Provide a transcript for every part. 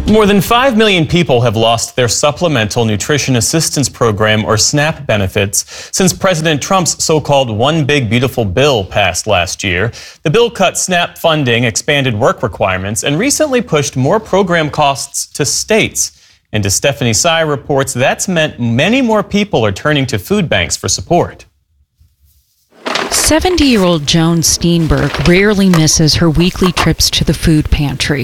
More than 5 million people have lost their Supplemental Nutrition Assistance Program, or SNAP, benefits since President Trump's so-called One Big Beautiful Bill passed last year. The bill cut SNAP funding, expanded work requirements, and recently pushed more program costs to states. And as Stephanie Sy reports, that's meant many more people are turning to food banks for support. 70-year-old Joan Steenberg rarely misses her weekly trips to the food pantry.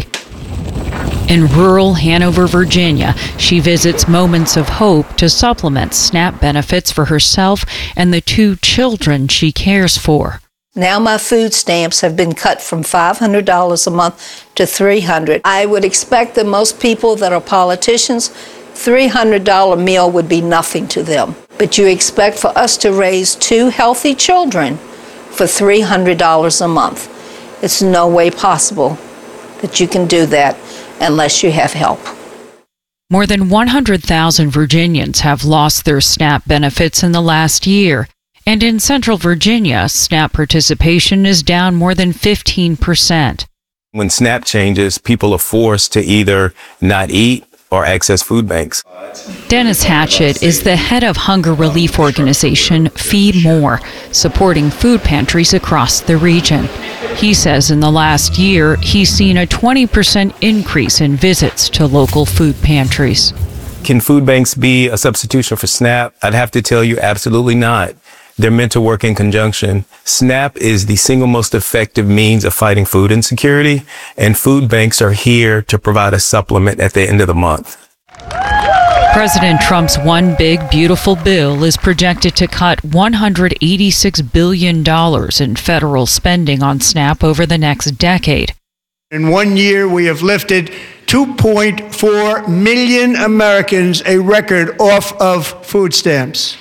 In rural Hanover, Virginia, she visits Moments of Hope to supplement SNAP benefits for herself and the 2 children she cares for. Now my food stamps have been cut from $500 a month to $300. I would expect that most people that are politicians, $300 meal would be nothing to them. But you expect for us to raise 2 healthy children for $300 a month. It's no way possible that you can do that unless you have help. More than 100,000 Virginians have lost their SNAP benefits in the last year. And in Central Virginia, SNAP participation is down more than 15%. When SNAP changes, people are forced to either not eat or access food banks. Dennis Hatchett is the head of hunger relief organization Feed More, supporting food pantries across the region. He says in the last year, he's seen a 20% increase in visits to local food pantries. Can food banks be a substitution for SNAP? I'd have to tell you, absolutely not. They're meant to work in conjunction. SNAP is the single most effective means of fighting food insecurity, and food banks are here to provide a supplement at the end of the month. President Trump's One Big Beautiful Bill is projected to cut $186 billion in federal spending on SNAP over the next decade. In 1 year, we have lifted 2.4 million Americans, a record, off of food stamps.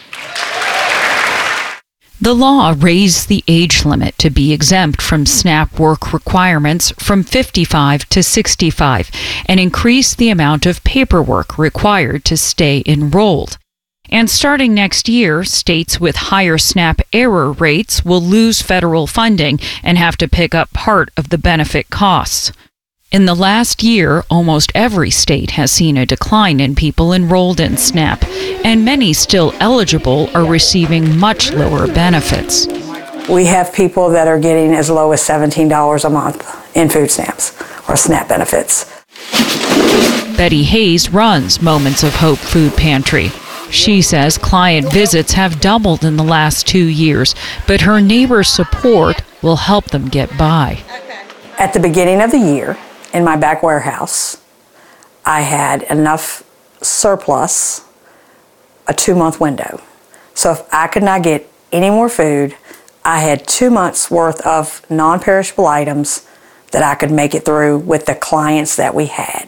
The law raised the age limit to be exempt from SNAP work requirements from 55 to 65 and increased the amount of paperwork required to stay enrolled. And starting next year, states with higher SNAP error rates will lose federal funding and have to pick up part of the benefit costs. In the last year, almost every state has seen a decline in people enrolled in SNAP, and many still eligible are receiving much lower benefits. We have people that are getting as low as $17 a month in food stamps or SNAP benefits. Betty Hayes runs Moments of Hope Food Pantry. She says client visits have doubled in the last 2 years, but her neighbors' support will help them get by. At the beginning of the year, in my back warehouse, I had enough surplus, a 2-month window. So if I could not get any more food, I had 2 months worth of non-perishable items that I could make it through with the clients that we had.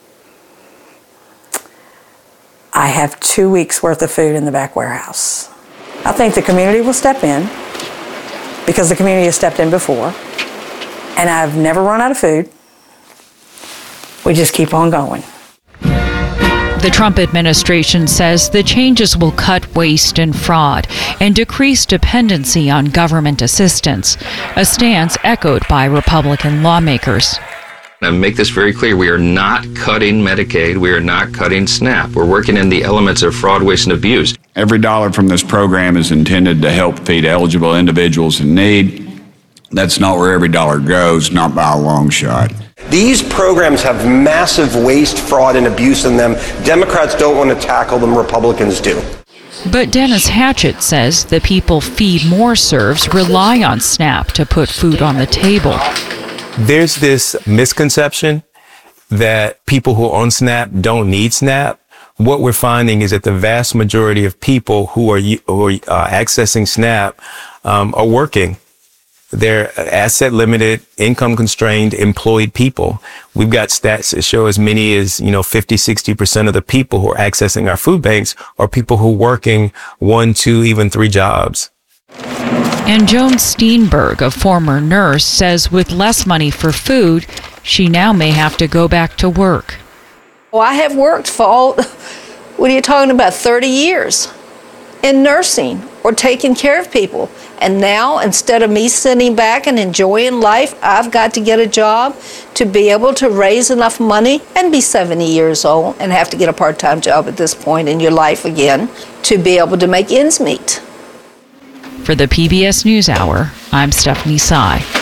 I have 2 weeks worth of food in the back warehouse. I think the community will step in because the community has stepped in before, and I've never run out of food. We just keep on going. The Trump administration says the changes will cut waste and fraud and decrease dependency on government assistance, a stance echoed by Republican lawmakers. And make this very clear, we are not cutting Medicaid, we are not cutting SNAP. We're working in the elements of fraud, waste, and abuse. Every dollar from this program is intended to help feed eligible individuals in need. That's not where every dollar goes, not by a long shot. These programs have massive waste, fraud, and abuse in them. Democrats don't want to tackle them, Republicans do. But Dennis Hatchett says the people Feed More serves rely on SNAP to put food on the table. There's this misconception that people who are on SNAP don't need SNAP. What we're finding is that the vast majority of people who are accessing SNAP are working. They're asset limited, income constrained, employed people. We've got stats that show as many as, 50, 60% of the people who are accessing our food banks are people who are working 1, 2, even 3 jobs. And Joan Steenberg, a former nurse, says with less money for food, she now may have to go back to work. Well, I have worked for 30 years in nursing or taking care of people. And now, instead of me sitting back and enjoying life, I've got to get a job to be able to raise enough money and be 70 years old and have to get a part-time job at this point in your life again to be able to make ends meet. For the PBS NewsHour, I'm Stephanie Sy.